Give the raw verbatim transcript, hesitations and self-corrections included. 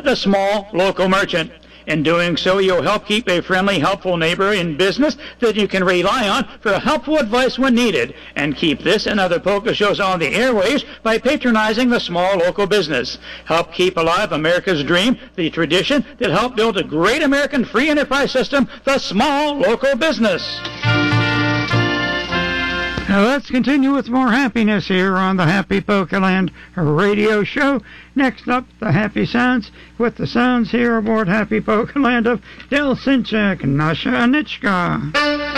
the small local merchant. In doing so, you'll help keep a friendly, helpful neighbor in business that you can rely on for helpful advice when needed, and keep this and other polka shows on the airwaves by patronizing the small local business. Help keep alive America's dream, the tradition that helped build a great American free enterprise system, the small local business. Now let's continue with more happiness here on the Happy Polkaland radio show. Next up, the happy sounds with the sounds here aboard Happy Polkaland of Del Sinchak, Nasha Anichka.